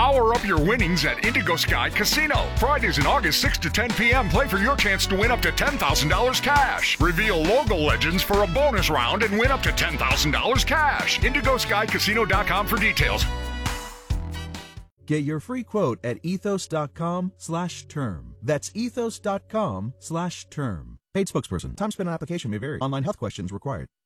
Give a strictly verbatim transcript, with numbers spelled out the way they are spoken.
Power up your winnings at Indigo Sky Casino. Fridays in August, six to ten p.m. Play for your chance to win up to ten thousand dollars cash. Reveal logo legends for a bonus round and win up to ten thousand dollars cash. indigo sky casino dot com for details. Get your free quote at ethos.com slash term. That's ethos.com slash term. Paid spokesperson. Time spent on application may vary. Online health questions required.